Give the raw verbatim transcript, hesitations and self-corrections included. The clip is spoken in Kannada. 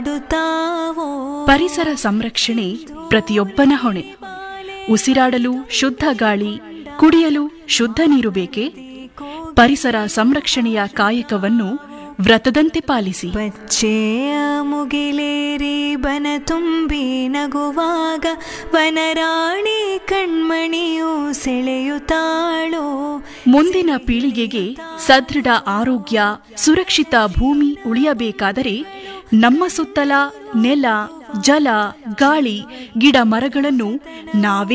ಪರಿಸರ ಸಂರಕ್ಷಣೆ ಪ್ರತಿಯೊಬ್ಬನ ಹೊಣೆ. ಉಸಿರಾಡಲು ಶುದ್ಧ ಗಾಳಿ, ಕುಡಿಯಲು ಶುದ್ಧ ನೀರು ಬೇಕೆ? ಪರಿಸರ ಸಂರಕ್ಷಣೆಯ ಕಾಯಕವನ್ನು ವ್ರತದಂತೆ ಪಾಲಿಸಿ. ಬಚ್ಚೆಯ ಮುಗಿಲೇರಿ ಬನ ತುಂಬಿ ನಗುವಾಗ ವನರಾಣಿ ಕಣ್ಮಣಿಯು ಸೆಳೆಯುತ್ತಾಳೋ. ಮುಂದಿನ ಪೀಳಿಗೆಗೆ ಸದೃಢ ಆರೋಗ್ಯ, ಸುರಕ್ಷಿತ ಭೂಮಿ ಉಳಿಯಬೇಕಾದರೆ ನಮ್ಮ ಸುತ್ತಲ ನೆಲ, ಜಲ, ಗಾಳಿ, ಗಿಡ ಮರಗಳನ್ನು ನಾವೇ